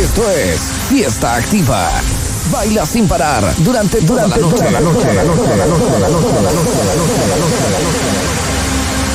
Esto es Fiesta Activa. Baila sin parar durante toda la noche.